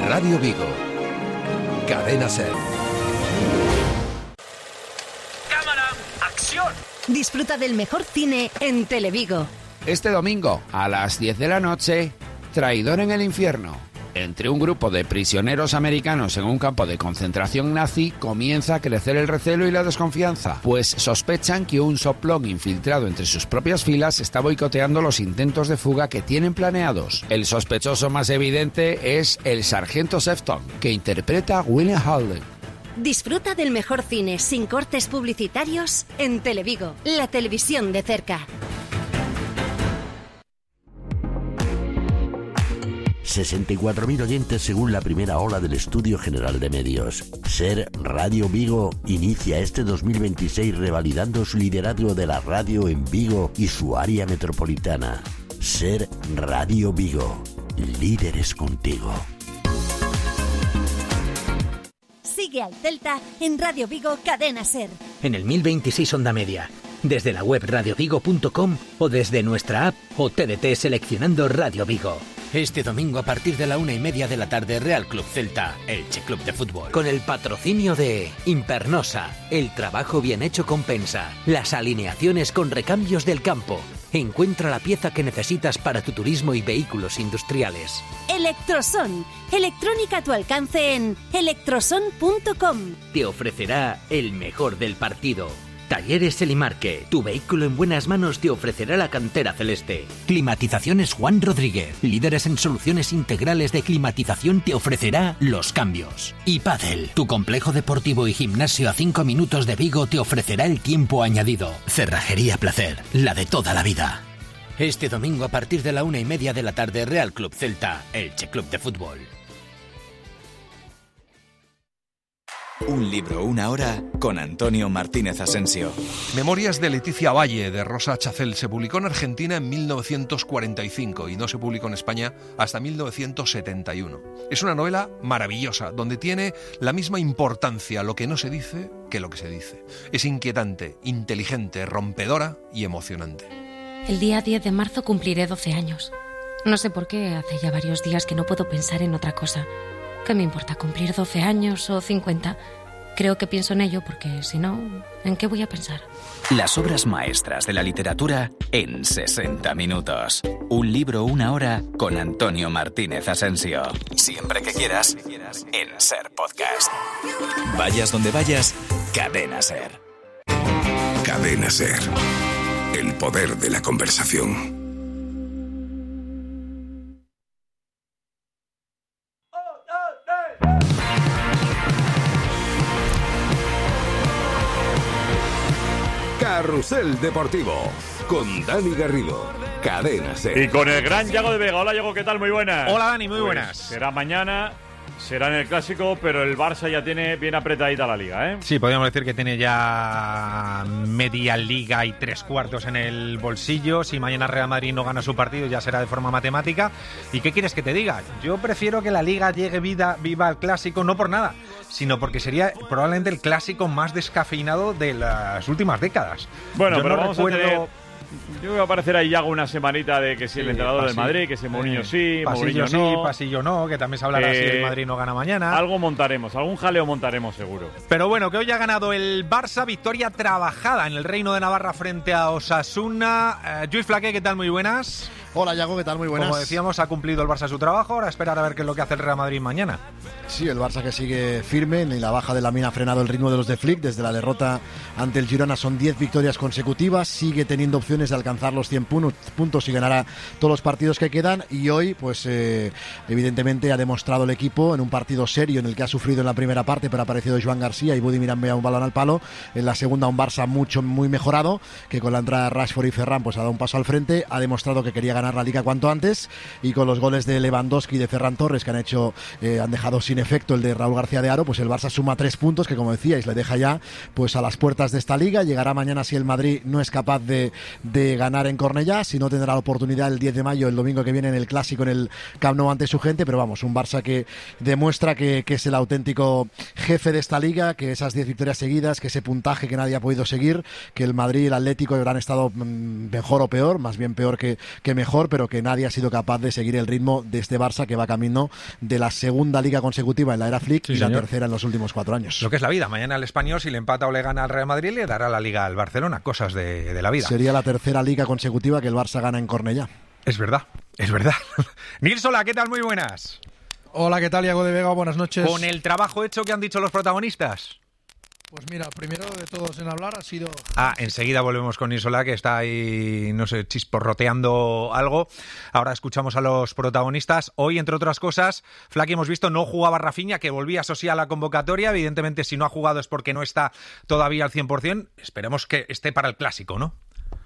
Radio Vigo. Cadena SER. ¡Cámara! ¡Acción! Disfruta del mejor cine en Televigo. Este domingo, a las 10 de la noche, Traidor en el infierno. Entre un grupo de prisioneros americanos en un campo de concentración nazi comienza a crecer el recelo y la desconfianza, pues sospechan que un soplón infiltrado entre sus propias filas está boicoteando los intentos de fuga que tienen planeados. El sospechoso más evidente es el sargento Sefton, que interpreta a William Howley. Disfruta del mejor cine sin cortes publicitarios en Televigo, la televisión de cerca. 64.000 oyentes según la primera ola del Estudio General de Medios. SER Radio Vigo inicia este 2026 revalidando su liderazgo de la radio en Vigo y su área metropolitana. SER Radio Vigo. Líderes contigo. Sigue al Celta en Radio Vigo Cadena SER. En el 1026 onda media, desde la web radiovigo.com o desde nuestra app o TDT seleccionando Radio Vigo. Este domingo a partir de la 1:30 de la tarde, Real Club Celta, Elche Club de Fútbol. Con el patrocinio de Impernosa, el trabajo bien hecho compensa. Las alineaciones con recambios del campo. Encuentra la pieza que necesitas para tu turismo y vehículos industriales. Electroson, electrónica a tu alcance en electroson.com. Te ofrecerá el mejor del partido. Talleres Elimarque, tu vehículo en buenas manos te ofrecerá la cantera celeste. Climatizaciones Juan Rodríguez, líderes en soluciones integrales de climatización, te ofrecerá los cambios. Y Padel, tu complejo deportivo y gimnasio a 5 minutos de Vigo te ofrecerá el tiempo añadido. Cerrajería Placer, la de toda la vida. Este domingo a partir de la 1:30 de la tarde, Real Club Celta, Elche Club de Fútbol. Un libro, una hora, con Antonio Martínez Asensio. Memorias de Leticia Valle, de Rosa Chacel, se publicó en Argentina en 1945 y no se publicó en España hasta 1971. Es una novela maravillosa, donde tiene la misma importancia lo que no se dice que lo que se dice. Es inquietante, inteligente, rompedora y emocionante. El día 10 de marzo cumpliré 12 años. No sé por qué, hace ya varios días que no puedo pensar en otra cosa. ¿Qué me importa cumplir 12 años o 50? Creo que pienso en ello porque, si no, ¿en qué voy a pensar? Las obras maestras de la literatura en 60 minutos. Un libro, una hora, con Antonio Martínez Asensio. Siempre que quieras, en SER Podcast. Vayas donde vayas, Cadena SER. Cadena SER. El poder de la conversación. Carrusel Deportivo con Dani Garrido, Cadena SER. Y con el gran Yago de Vega. Hola Yago, ¿qué tal? Muy buenas. Hola Dani, muy buenas. Será mañana, será en el Clásico, pero el Barça ya tiene bien apretadita la Liga, ¿eh? Sí, podríamos decir que tiene ya media Liga y 3/4 en el bolsillo. Si mañana Real Madrid no gana su partido, ya será de forma matemática. ¿Y qué quieres que te diga? Yo prefiero que la Liga llegue viva al Clásico, no por nada, sino porque sería probablemente el Clásico más descafeinado de las últimas décadas. Bueno, yo pero no vamos recuerdo... a tener... Yo voy a aparecer ahí Yago una semanita de que si el entrenador del Madrid, que si Mourinho sí, pasillo Mourinho sí, no. pasillo no, que también se hablará si el Madrid no gana mañana. Algo montaremos, algún jaleo montaremos seguro. Pero bueno, que hoy ha ganado el Barça, victoria trabajada en el Reino de Navarra frente a Osasuna. Lluís Flaqué, ¿qué tal? Muy buenas. Hola Yago, ¿qué tal? Muy buenas. Como decíamos, ha cumplido el Barça su trabajo, ahora esperar a ver qué es lo que hace el Real Madrid mañana. Sí, el Barça que sigue firme, ni la baja de la mina ha frenado el ritmo de los de Flick. Desde la derrota ante el Girona son 10 victorias consecutivas, sigue teniendo opciones de alcanzar los 100 puntos y ganará todos los partidos que quedan. Y hoy, pues evidentemente ha demostrado el equipo en un partido serio en el que ha sufrido en la primera parte, pero ha aparecido Joan García y Budimir han un balón al palo. En la segunda un Barça muy mejorado, que con la entrada de Rashford y Ferran pues ha dado un paso al frente, ha demostrado que quería ganar la Liga cuanto antes, y con los goles de Lewandowski y de Ferran Torres que han dejado sin efecto el de Raúl García de Haro, pues el Barça suma 3 puntos que, como decíais, le deja ya pues a las puertas de esta Liga. Llegará mañana si el Madrid no es capaz de ganar en Cornellá, si no tendrá la oportunidad el 10 de mayo, el domingo que viene, en el Clásico en el Camp Nou ante su gente. Pero vamos, un Barça que demuestra que es el auténtico jefe de esta Liga, que esas 10 victorias seguidas, que ese puntaje que nadie ha podido seguir, que el Madrid y el Atlético habrán estado mejor o peor, más bien peor que mejor, mejor, pero que nadie ha sido capaz de seguir el ritmo de este Barça, que va camino de la segunda liga consecutiva en la era Flick, sí, y señor, la tercera en los últimos 4 años. Lo que es la vida. Mañana el Español, si le empata o le gana al Real Madrid, le dará la liga al Barcelona. Cosas de la vida. Sería la tercera liga consecutiva que el Barça gana en Cornellá. Es verdad, es verdad. Nilsola, ¿qué tal? Muy buenas. Hola, ¿qué tal, Iago de Vega? Buenas noches. Con el trabajo hecho, ¿qué han dicho los protagonistas? Pues mira, primero de todos en hablar ha sido... Enseguida volvemos con Nilsola, que está ahí, no sé, chisporroteando algo. Ahora escuchamos a los protagonistas. Hoy, entre otras cosas, Flaky, hemos visto, no jugaba Rafinha, que volvía a la convocatoria. Evidentemente, si no ha jugado es porque no está todavía al 100%. Esperemos que esté para el Clásico, ¿no?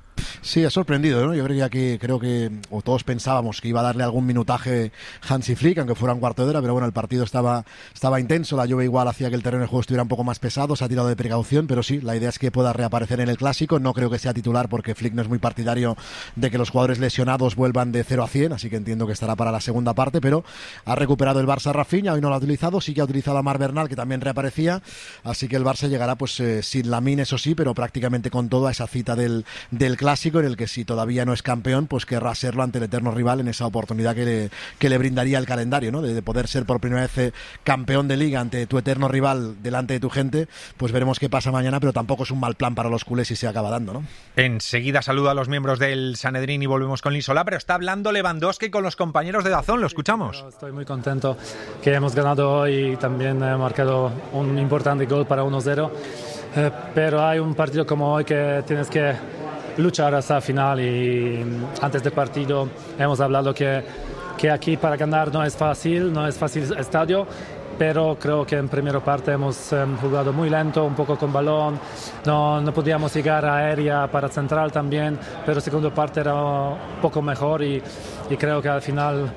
Sí, ha sorprendido, ¿no? Yo creo que todos pensábamos que iba a darle algún minutaje Hansi Flick, aunque fuera un cuarto de hora, pero bueno, el partido estaba intenso, la lluvia igual hacía que el terreno de juego estuviera un poco más pesado, se ha tirado de precaución, pero sí, la idea es que pueda reaparecer en el Clásico. No creo que sea titular porque Flick no es muy partidario de que los jugadores lesionados vuelvan de 0 a 100, así que entiendo que estará para la segunda parte, pero ha recuperado el Barça Rafinha, hoy no lo ha utilizado, sí que ha utilizado a Mar Bernal, que también reaparecía, así que el Barça llegará pues sin Lamine, eso sí, pero prácticamente con todo a esa cita del Clásico, en el que si todavía no es campeón, pues querrá serlo ante el eterno rival en esa oportunidad que le brindaría el calendario, ¿no? De poder ser por primera vez campeón de liga ante tu eterno rival delante de tu gente. Pues veremos qué pasa mañana, pero tampoco es un mal plan para los culés si se acaba dando, ¿no? Enseguida saludo a los miembros del Sanedrín y volvemos con Nilsola, pero está hablando Lewandowski con los compañeros de DAZN, lo escuchamos. Estoy muy contento que hemos ganado hoy y también he marcado un importante gol para 1-0, pero hay un partido como hoy que tienes que luchar hasta el final y antes del partido hemos hablado que aquí para ganar no es fácil estadio, pero creo que en primera parte hemos jugado muy lento, un poco con balón, no podíamos llegar a aérea para central también, pero segunda parte era un poco mejor y creo que al final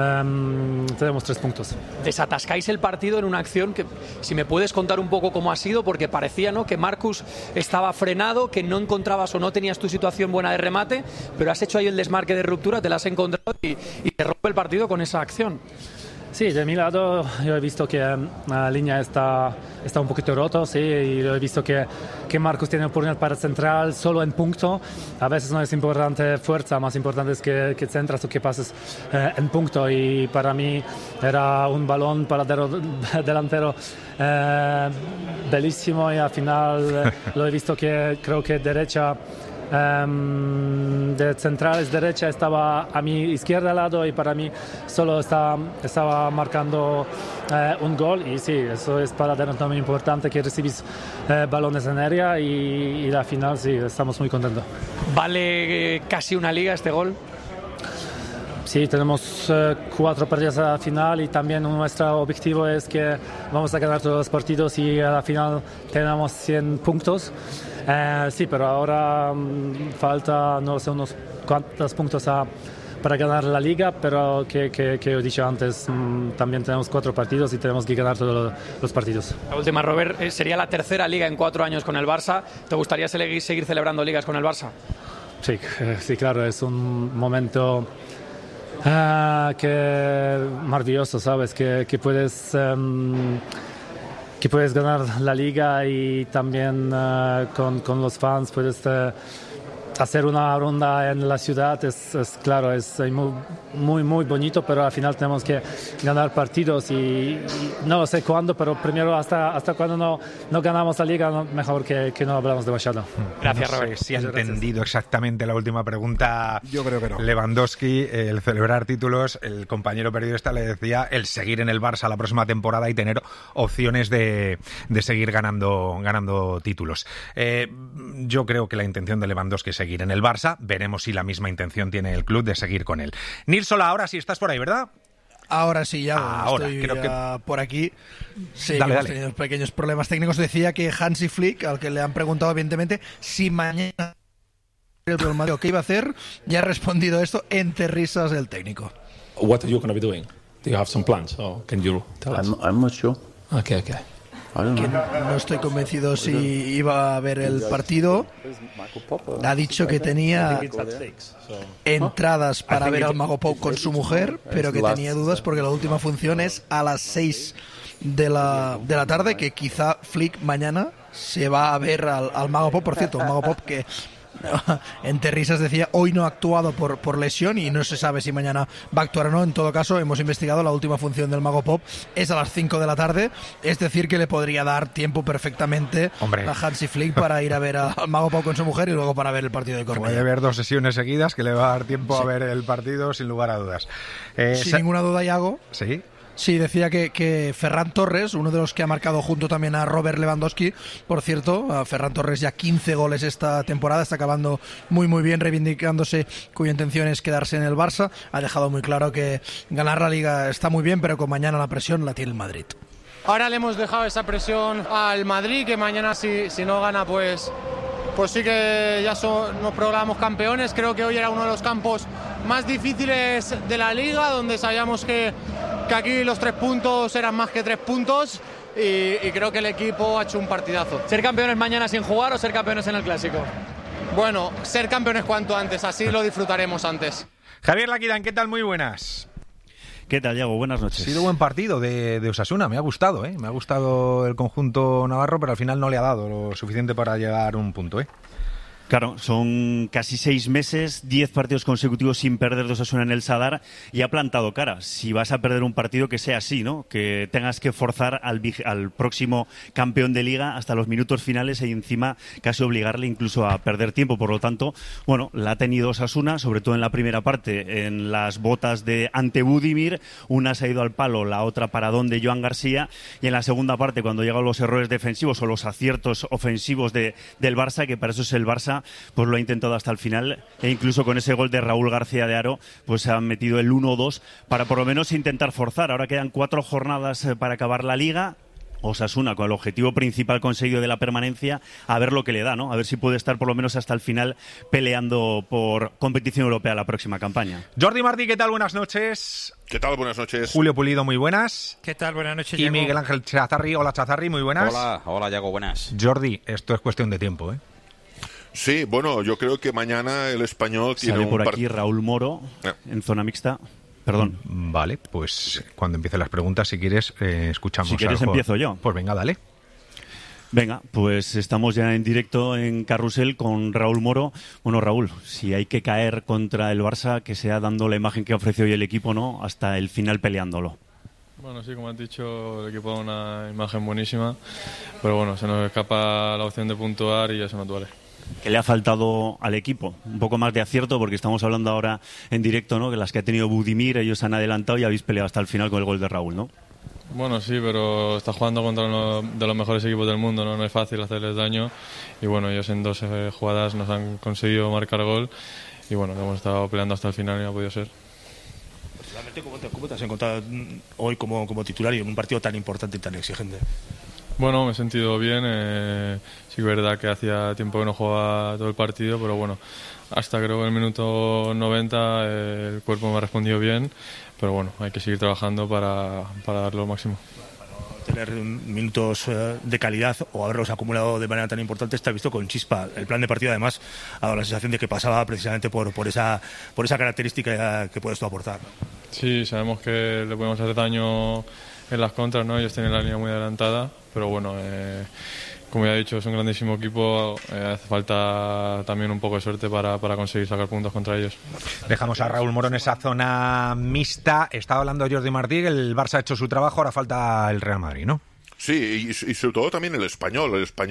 tenemos 3 puntos. Desatascáis el partido en una acción que, si me puedes contar un poco cómo ha sido, porque parecía, ¿no?, que Marcus estaba frenado, que no encontrabas o no tenías tu situación buena de remate, pero has hecho ahí el desmarque de ruptura, te la has encontrado y te rompe el partido con esa acción. Sí, de mi lado yo he visto que la línea está un poquito roto, sí, y he visto que Marcus tiene oportunidad para central solo en punto. A veces no es importante fuerza, más importante es que centras o que pases en punto, y para mí era un balón para delantero bellísimo, y al final lo he visto que creo que derecha de centrales derecha estaba a mi izquierda lado, y para mí solo estaba marcando un gol, y sí, eso es para delantero muy importante, que recibís balones en área, y la final sí, estamos muy contentos. ¿Vale casi una liga este gol? Sí, tenemos 4 partidos a la final, y también nuestro objetivo es que vamos a ganar todos los partidos y a la final tenemos 100 puntos. Sí, pero ahora falta, no sé, unos cuantos puntos para ganar la liga, pero que he dicho antes, también tenemos 4 partidos y tenemos que ganar todos los partidos. La última, Robert, sería la tercera liga en 4 años con el Barça. ¿Te gustaría seguir celebrando ligas con el Barça? Sí, claro, es un momento maravilloso, ¿sabes? Que puedes ganar la liga, y también con los fans puedes hacer una ronda en la ciudad. Es claro, es muy bonito, pero al final tenemos que ganar partidos, y no sé cuándo, pero primero hasta cuando no ganamos la liga, mejor que no hablamos demasiado. Gracias, Robert. No sé si ha entendido exactamente la última pregunta. Yo creo que no. Lewandowski, el celebrar títulos, el compañero periodista le decía el seguir en el Barça la próxima temporada y tener opciones de seguir ganando títulos. Yo creo que la intención de Lewandowski es seguir en el Barça. Veremos si la misma intención tiene el club de seguir con él. Nilsola, ahora sí estás por ahí, ¿verdad? Ahora sí, ya ahora, estoy creo que... por aquí. Sí, dale. Hemos tenido pequeños problemas técnicos. Decía que Hansi Flick, al que le han preguntado evidentemente si mañana el Real Madrid qué iba a hacer, ya ha respondido esto entre risas el técnico. What are you going to be doing? Do you have some plans? Or can you tell us? I'm not sure. Okay. Que no estoy convencido si iba a ver el partido. Ha dicho que tenía entradas para ver al Mago Pop con su mujer, pero que tenía dudas porque la última función es a las 6 de la tarde, que quizá Flick mañana se va a ver al Mago Pop. Por cierto, un Mago Pop que Entre risas decía, hoy no ha actuado por lesión y no se sabe si mañana va a actuar o no. En todo caso, hemos investigado, la última función del Mago Pop es a las 5 de la tarde, es decir, que le podría dar tiempo perfectamente a Hansi Flick para ir a ver al Mago Pop con su mujer y luego para ver el partido de Cornellá. Puede haber 2 sesiones seguidas que le va a dar tiempo a ver el partido sin lugar a dudas. Sin ninguna duda, Iago. Sí. Sí, decía que Ferran Torres, uno de los que ha marcado junto también a Robert Lewandowski, por cierto, Ferran Torres ya 15 goles esta temporada, está acabando muy bien, reivindicándose, cuya intención es quedarse en el Barça. Ha dejado muy claro que ganar la Liga está muy bien, pero con mañana la presión la tiene el Madrid. Ahora le hemos dejado esa presión al Madrid, que mañana si no gana pues sí que ya nos proclamamos campeones. Creo que hoy era uno de los campos más difíciles de la Liga, donde sabíamos que aquí los 3 puntos eran más que 3 puntos y creo que el equipo ha hecho un partidazo. ¿Ser campeones mañana sin jugar o ser campeones en el Clásico? Bueno, ser campeones cuanto antes, así lo disfrutaremos antes. Javier Laquidán, ¿qué tal? Muy buenas. ¿Qué tal, Iago? Buenas noches. Ha sido buen partido de Osasuna, me ha gustado, Me ha gustado el conjunto navarro, pero al final no le ha dado lo suficiente para llegar a un punto, Claro, son casi 6 meses, 10 partidos consecutivos sin perder de Osasuna en el Sadar y ha plantado cara. Si vas a perder un partido, que sea así, ¿no? Que tengas que forzar al próximo campeón de Liga hasta los minutos finales y encima casi obligarle incluso a perder tiempo. Por lo tanto, bueno, la ha tenido Osasuna, sobre todo en la primera parte, en las botas de ante Budimir. Una se ha ido al palo, la otra paradón de Joan García. Y en la segunda parte, cuando llegan los errores defensivos o los aciertos ofensivos del Barça, que para eso es el Barça, pues lo ha intentado hasta el final e incluso con ese gol de Raúl García de Haro pues se han metido el 1-2 para por lo menos intentar forzar. Ahora quedan 4 jornadas para acabar la Liga. Osasuna con el objetivo principal conseguido de la permanencia, a ver lo que le da, ¿no? A ver si puede estar por lo menos hasta el final peleando por competición europea la próxima campaña. Jordi Martí, ¿qué tal? Buenas noches. ¿Qué tal? Buenas noches. Julio Pulido, muy buenas. ¿Qué tal? Buenas noches, Y Iago. Miguel Ángel Chazarri. Hola, Chazarri, muy buenas. Hola, Iago, buenas. Jordi, esto es cuestión de tiempo, Sí, bueno, yo creo que mañana el Español tiene Sale por aquí Raúl Moro en zona mixta. Perdón. Vale, pues cuando empiecen las preguntas, si quieres, escuchamos. Si quieres empiezo yo. Pues venga, dale. Venga, pues estamos ya en directo en Carrusel con Raúl Moro. Bueno, Raúl, si hay que caer contra el Barça, que sea dando la imagen que ha ofrecido hoy el equipo, ¿no? Hasta el final peleándolo. Bueno, sí, como has dicho, el equipo da una imagen buenísima, pero bueno, se nos escapa la opción de puntuar y eso nos duele. ¿Qué le ha faltado al equipo? Un poco más de acierto, porque estamos hablando ahora en directo, ¿no? Que las que ha tenido Budimir, ellos han adelantado y habéis peleado hasta el final con el gol de Raúl, ¿no? Bueno, sí, pero está jugando contra uno de los mejores equipos del mundo, ¿no? No es fácil hacerles daño y bueno, ellos en 2 jugadas nos han conseguido marcar gol y bueno, hemos estado peleando hasta el final y no ha podido ser. Personalmente, ¿cómo te has encontrado hoy como titular y en un partido tan importante y tan exigente? Bueno, me he sentido bien, sí que es verdad que hacía tiempo que no jugaba todo el partido, pero bueno, hasta creo que el minuto 90 el cuerpo me ha respondido bien, pero bueno, hay que seguir trabajando para darle lo máximo. Tener minutos de calidad o haberlos acumulado de manera tan importante está visto con chispa. El plan de partido además ha dado la sensación de que pasaba precisamente por esa característica que puedes tú aportar. Sí, sabemos que le podemos hacer daño en las contras, ¿no? Ellos tienen la línea muy adelantada, pero bueno, como ya he dicho, es un grandísimo equipo, hace falta también un poco de suerte para conseguir sacar puntos contra ellos. Dejamos a Raúl Moro en esa zona mixta. Estaba hablando Jordi Martí, el Barça ha hecho su trabajo, ahora falta el Real Madrid, ¿no? Sí, y sobre todo también el Español,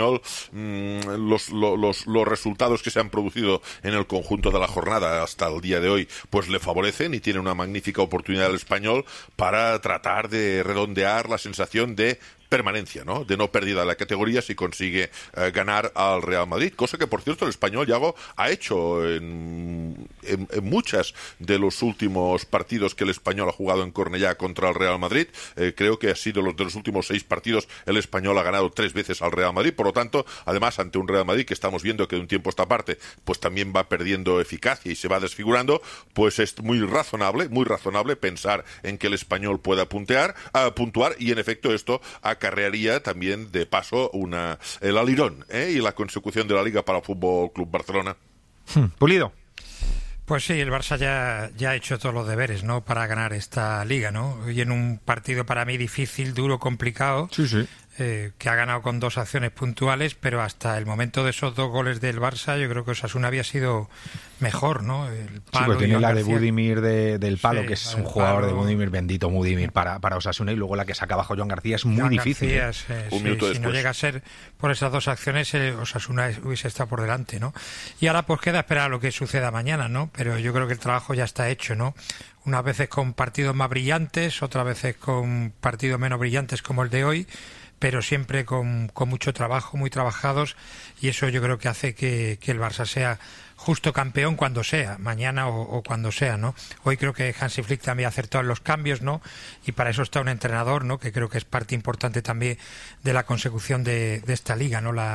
los resultados que se han producido en el conjunto de la jornada hasta el día de hoy, pues le favorecen y tiene una magnífica oportunidad el Español para tratar de redondear la sensación de permanencia, ¿no? De no pérdida de la categoría si consigue ganar al Real Madrid, cosa que por cierto el Español, Iago, ha hecho en muchas de los últimos partidos que el Español ha jugado en Cornellá contra el Real Madrid. Creo que ha sido de los últimos 6 partidos el Español ha ganado 3 veces al Real Madrid, por lo tanto, además ante un Real Madrid que estamos viendo que de un tiempo a esta parte pues también va perdiendo eficacia y se va desfigurando, pues es muy razonable pensar en que el Español pueda puntuar y en efecto esto acarrearía también de paso el alirón y la consecución de la Liga para el Fútbol Club Barcelona. Pulido. Pues sí, el Barça ya ha hecho todos los deberes, ¿no?, para ganar esta liga, ¿no? Y en un partido para mí difícil, duro, complicado. Sí. Que ha ganado con 2 acciones puntuales, pero hasta el momento de esos 2 goles del Barça yo creo que Osasuna había sido mejor, ¿no? El palo, pues tiene Iván la García, de Budimir del palo, sí, que es un jugador de Budimir, bendito Budimir para Osasuna, y luego la que saca abajo Joan García es muy difícil. García, un minuto después. Si no llega a ser por esas 2 acciones, Osasuna hubiese estado por delante, ¿no? Y ahora pues queda esperar a lo que suceda mañana, ¿no? Pero yo creo que el trabajo ya está hecho, ¿no? Unas veces con partidos más brillantes, otras veces con partidos menos brillantes como el de hoy, pero siempre con mucho trabajo, muy trabajados, y eso yo creo que hace que el Barça sea justo campeón cuando sea, mañana o cuando sea, ¿no? Hoy creo que Hansi Flick también ha acertado en los cambios, ¿no? Y para eso está un entrenador, ¿no?, que creo que es parte importante también de la consecución de esta liga, ¿no?